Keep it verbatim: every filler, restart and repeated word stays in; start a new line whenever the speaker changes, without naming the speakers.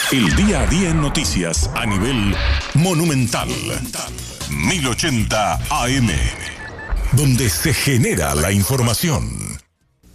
El día a día en noticias a nivel monumental. mil ochenta A M, donde se genera la información.